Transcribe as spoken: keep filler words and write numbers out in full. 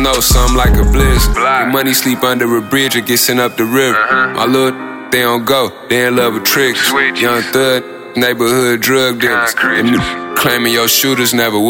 know, something like a bliss. Your money sleep under a bridge or get sent up the river. My little they don't go, they in love with tricks. Young thug, neighborhood drug dealers. Them claiming your shooters never